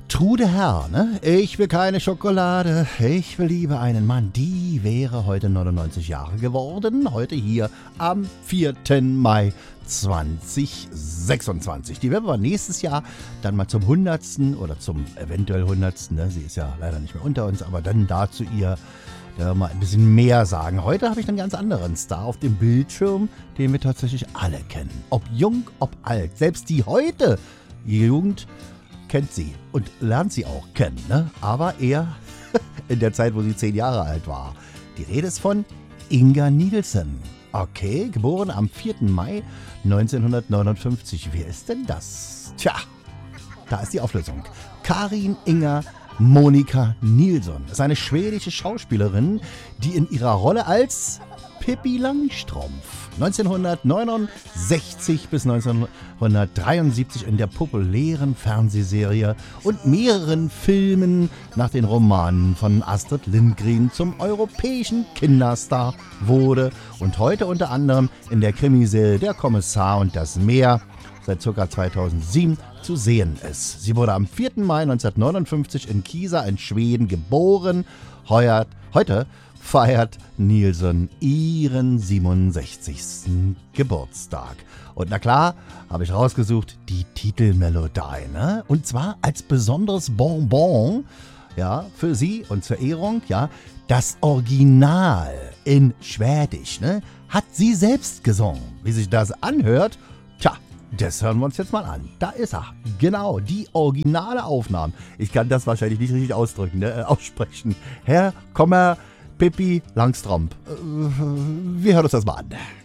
Trude Herr, ne? Ich will keine Schokolade, ich will lieber einen Mann. Die wäre heute 99 Jahre geworden, heute hier am 4. Mai 2026. Die werden wir nächstes Jahr dann mal zum 100. oder zum eventuell 100. Ne? Sie ist ja leider nicht mehr unter uns, aber dann dazu ihr mal ein bisschen mehr sagen. Heute habe ich einen ganz anderen Star auf dem Bildschirm, den wir tatsächlich alle kennen. Ob jung, ob alt. Selbst die heute Jugend kennt sie und lernt sie auch kennen. Ne? Aber eher in der Zeit, wo sie 10 Jahre alt war. Die Rede ist von Inga Nielsen. Okay, geboren am 4. Mai 1959. Wer ist denn das? Tja, da ist die Auflösung. Karin Inga Monika Nilsson ist eine schwedische Schauspielerin, die in ihrer Rolle als Pippi Langstrumpf 1969 bis 1973 in der populären Fernsehserie und mehreren Filmen nach den Romanen von Astrid Lindgren zum europäischen Kinderstar wurde und heute unter anderem in der Krimiserie Der Kommissar und das Meer seit ca. 2007 zu sehen ist. Sie wurde am 4. Mai 1959 in Kisa in Schweden geboren. Heute feiert Nilsson ihren 67. Geburtstag. Und na klar, habe ich rausgesucht, die Titelmelodie, ne? Und zwar als besonderes Bonbon, ja, für sie und zur Ehrung, ja, das Original in Schwedisch, ne? Hat sie selbst gesungen. Wie sich das anhört, tja, das hören wir uns jetzt mal an. Da ist er. Genau, die originale Aufnahme. Ich kann das wahrscheinlich nicht richtig aussprechen. Herr Kommer Pippi Langstrumpf. Wir hören uns das mal an.